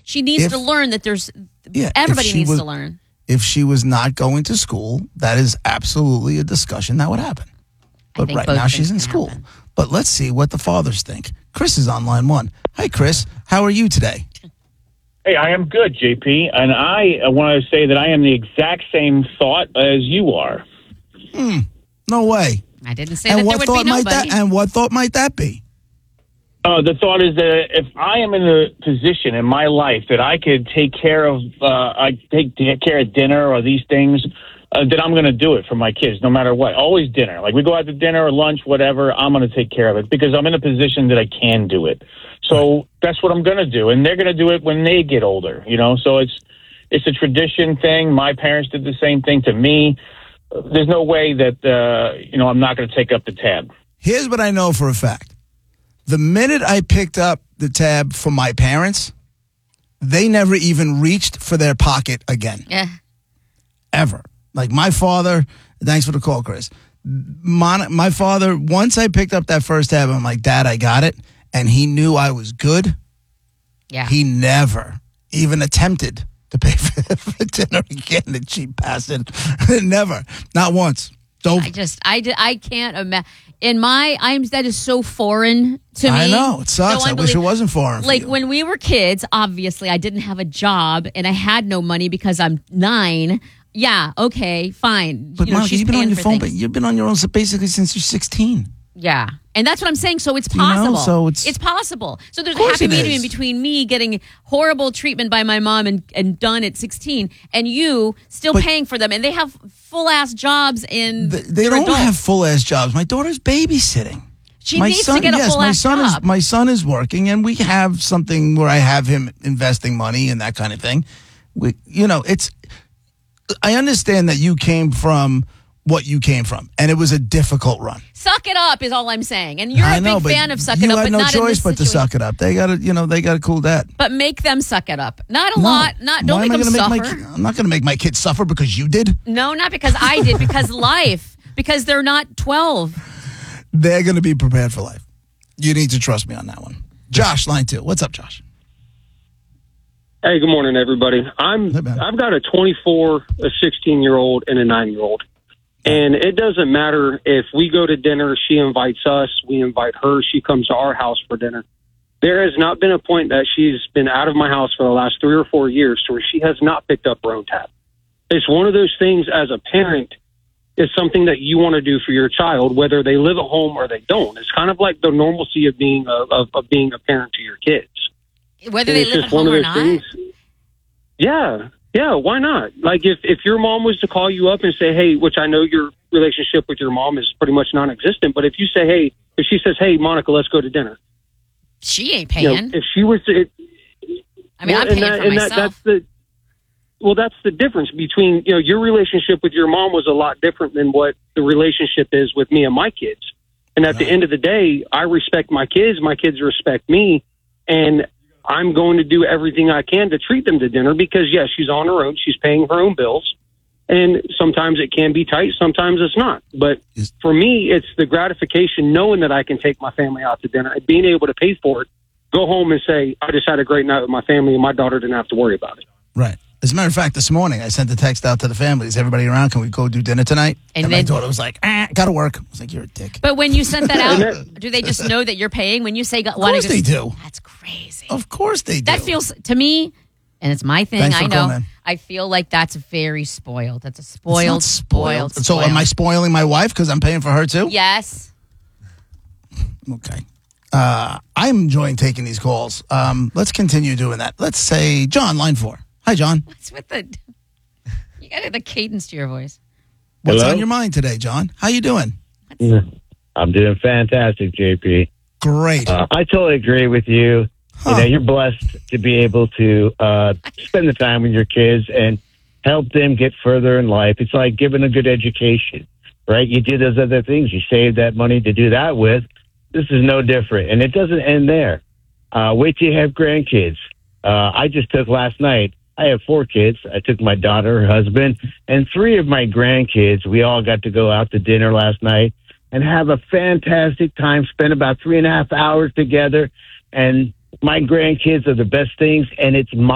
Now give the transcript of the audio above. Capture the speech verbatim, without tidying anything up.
She needs if, to learn that there's yeah, everybody needs was, to learn. If she was not going to school, that is absolutely a discussion that would happen. But right now she's in school. Happen. But let's see what the fathers think. Chris is on line one. Hi, Chris. How are you today? Hey, I am good, J P. And I want to say that I am the exact same thought as you are. Hmm. No way. I didn't say and that what there would thought be might nobody. That, and what thought might that be? Uh, the thought is that if I am in a position in my life that I could take care of, uh, I take, take care of dinner or these things, uh, that I'm going to do it for my kids, no matter what. Always dinner. Like we go out to dinner or lunch, whatever, I'm going to take care of it because I'm in a position that I can do it. So that's what I'm going to do. And they're going to do it when they get older, you know? So it's, it's a tradition thing. My parents did the same thing to me. There's no way that, uh, you know, I'm not going to take up the tab. Here's what I know for a fact. The minute I picked up the tab for my parents, they never even reached for their pocket again. Yeah. Ever. Like my father, thanks for the call, Chris. My, my father, once I picked up that first tab, I'm like, Dad, I got it. And he knew I was good. Yeah. He never even attempted to pay for, for dinner again, the cheap bastard. Never. Not once. Don't. I just, I, I can't imagine. In my, I'm that is so foreign to me. I know. It sucks. So I wish it wasn't foreign for Like you. when we were kids, obviously I didn't have a job and I had no money because I'm nine. Yeah, okay, fine. But you know, Monica, she's you've been on paying your for phone, things. but you've been on your own basically since you're sixteen. Yeah. And that's what I'm saying. So it's You know, possible. so it's- possible. So there's a course happy it medium is. between me getting horrible treatment by my mom and, and done at sixteen and you still But- paying for them. And they have full ass jobs in They, they they're don't adults. have full ass jobs. My daughter's babysitting. She my needs son, to get a yes, full my ass son job. is my son is working, and we have something where I have him investing money and that kind of thing. We, you know, it's. I understand that you came from what you came from, and it was a difficult run. Suck it up is all I'm saying. And you're I a know, big but fan of suck you it up, had but no not in choice this but to situation. suck it up. They got to, you know, they got to cool that. But make them suck it up. Not a No. lot. Not don't Why make am I them gonna suffer. Make my, I'm not going to make my kids suffer because you did. No, not because I did. Because life. Because they're not twelve. They're going to be prepared for life. You need to trust me on that one. Josh, line two. What's up, Josh? Hey, good morning, everybody. I'm Hey, man. I've got a twenty-four, a sixteen-year-old, and a nine-year-old. And it doesn't matter if we go to dinner, she invites us, we invite her, she comes to our house for dinner. There has not been a point that she's been out of my house for the last three or four years to where she has not picked up her own tab. It's one of those things as a parent is something that you want to do for your child, whether they live at home or they don't. It's kind of like the normalcy of being a, of, of being a parent to your kids. Whether And they it's live just at one home of or those not. things. Yeah, yeah, why not? Like if, if your mom was to call you up and say, hey, which I know your relationship with your mom is pretty much non-existent, but if you say, hey, if she says, hey, Monica, let's go to dinner. She ain't You paying. know, if she was to, it, I mean, well, I'm and paying that, for and myself. that, that's the, well, that's the difference between, you know, your relationship with your mom was a lot different than what the relationship is with me and my kids. And at Right. the end of the day, I respect my kids. My kids respect me. And I'm going to do everything I can to treat them to dinner because, yes, she's on her own. She's paying her own bills. And sometimes it can be tight. Sometimes it's not. But Is- for me, it's the gratification knowing that I can take my family out to dinner and being able to pay for it, go home and say, I just had a great night with my family and my daughter didn't have to worry about it. Right. As a matter of fact, this morning I sent a text out to the families. Everybody around, can we go do dinner tonight? And And, my then- daughter was like, ah, gotta work. I was like, you're a dick. But when you sent that And out, do they just know that you're paying? When you say, Of course they do. That's crazy. Of course they do. That feels to me, and it's my thing. Thanks for I know. calling. I feel like that's very spoiled. That's a It's spoiled, not spoiled, spoiled. So am I spoiling my wife because I'm paying for her too? Yes. Okay. Uh, I'm enjoying taking these calls. Um, let's continue doing that. Let's say John, line four. Hi, John. What's with the? You got the cadence to your voice. What's Hello? on your mind today, John? How you doing? I'm doing fantastic, J P. Great. Uh, I totally agree with you. Huh. You know, you're blessed to be able to uh, spend the time with your kids and help them get further in life. It's like giving a good education, right? You do those other things. You save that money to do that with. This is no different. And it doesn't end there. Uh, wait till you have grandkids. Uh, I just took last night, I have four kids. I took my daughter, her husband, and three of my grandkids. We all got to go out to dinner last night and have a fantastic time, spend about three and a half hours together. And my grandkids are the best things, and it's my